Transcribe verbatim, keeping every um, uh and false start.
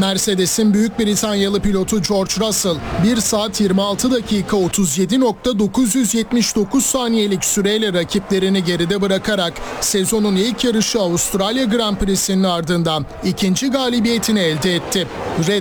Mercedes'in Büyük Britanyalı pilotu George Russell bir saat yirmi altı dakika otuz yedi nokta dokuz yüz yetmiş dokuz saniyelik süreyle rakiplerini geride bırakarak sezonun ilk yarışı Avustralya Grand Prix'sinin ardından ikinci galibiyetini elde etti. Red